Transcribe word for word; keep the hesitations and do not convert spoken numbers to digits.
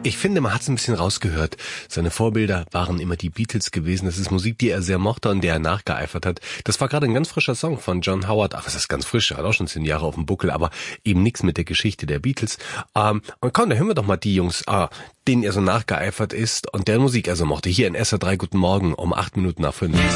Ich finde, man hat es ein bisschen rausgehört. Seine Vorbilder waren immer die Beatles gewesen. Das ist Musik, die er sehr mochte und der er nachgeeifert hat. Das war gerade ein ganz frischer Song von John Howard. Ach, was ist ganz frisch? Er hat auch schon zehn Jahre auf dem Buckel, aber eben nichts mit der Geschichte der Beatles. Ähm, und komm, da hören wir doch mal die Jungs, ah, denen er so nachgeeifert ist und der Musik also mochte. Hier in S R drei, guten Morgen, um acht Minuten nach fünf.